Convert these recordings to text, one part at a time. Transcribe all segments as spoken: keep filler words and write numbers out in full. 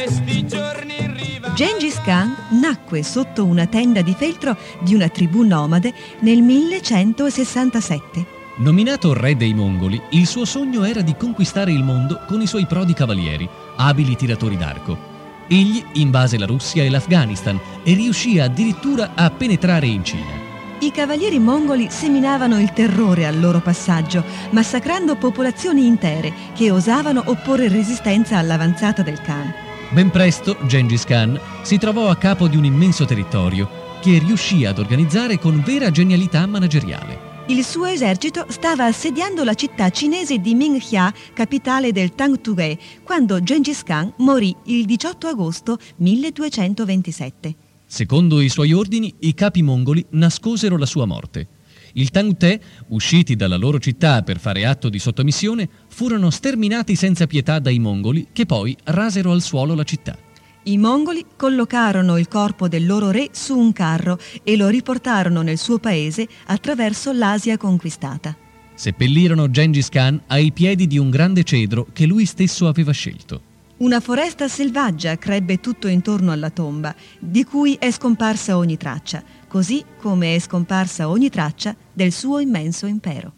Gengis Khan nacque sotto una tenda di feltro di una tribù nomade nel millecentosessantasette. Nominato re dei Mongoli, il suo sogno era di conquistare il mondo con i suoi prodi cavalieri, abili tiratori d'arco. Egli invase la Russia e l'Afghanistan e riuscì addirittura a penetrare in Cina. I cavalieri mongoli seminavano il terrore al loro passaggio, massacrando popolazioni intere che osavano opporre resistenza all'avanzata del Khan. Ben presto Gengis Khan si trovò a capo di un immenso territorio che riuscì ad organizzare con vera genialità manageriale. Il suo esercito stava assediando la città cinese di Minghia, capitale del Tangtughe, quando Gengis Khan morì il diciotto agosto milleduecentoventisette. Secondo i suoi ordini, i capi mongoli nascosero la sua morte. Il Tangte, usciti dalla loro città per fare atto di sottomissione, furono sterminati senza pietà dai mongoli, che poi rasero al suolo la città. I mongoli collocarono il corpo del loro re su un carro e lo riportarono nel suo paese attraverso l'Asia conquistata. Seppellirono Gengis Khan ai piedi di un grande cedro che lui stesso aveva scelto. Una foresta selvaggia crebbe tutto intorno alla tomba, di cui è scomparsa ogni traccia, così come è scomparsa ogni traccia del suo immenso impero.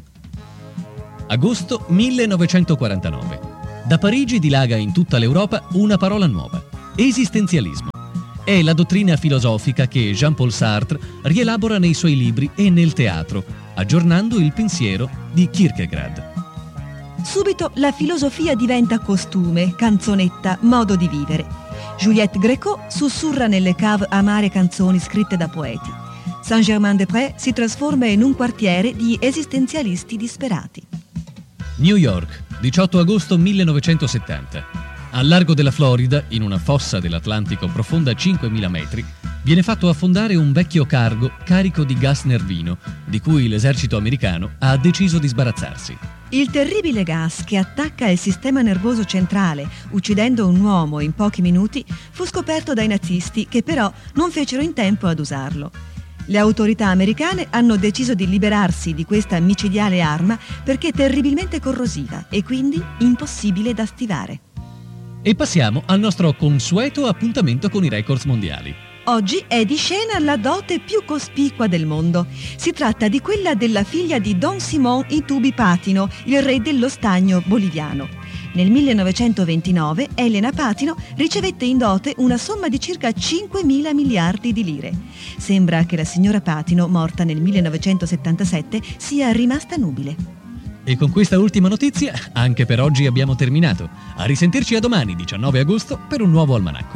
Agosto millenovecentoquarantanove. Da Parigi dilaga in tutta l'Europa una parola nuova: esistenzialismo. È la dottrina filosofica che Jean-Paul Sartre rielabora nei suoi libri e nel teatro, aggiornando il pensiero di Kierkegaard. Subito la filosofia diventa costume, canzonetta, modo di vivere. Juliette Gréco sussurra nelle cave amare canzoni scritte da poeti. Saint-Germain-des-Prés si trasforma in un quartiere di esistenzialisti disperati. New York, diciotto agosto millenovecentosettanta. Al largo della Florida, in una fossa dell'Atlantico profonda cinquemila metri, viene fatto affondare un vecchio cargo carico di gas nervino, di cui l'esercito americano ha deciso di sbarazzarsi. Il terribile gas che attacca il sistema nervoso centrale, uccidendo un uomo in pochi minuti, fu scoperto dai nazisti che però non fecero in tempo ad usarlo. Le autorità americane hanno deciso di liberarsi di questa micidiale arma perché terribilmente corrosiva e quindi impossibile da stivare. E passiamo al nostro consueto appuntamento con i records mondiali. Oggi è di scena la dote più cospicua del mondo. Si tratta di quella della figlia di Don Simón Itubi Patino, il re dello stagno boliviano. Nel millenovecentoventinove Elena Patino ricevette in dote una somma di circa cinquemila miliardi di lire. Sembra che la signora Patino, morta nel millenovecentosettantasette, sia rimasta nubile. E con questa ultima notizia, anche per oggi abbiamo terminato. A risentirci a domani, diciannove agosto, per un nuovo almanacco.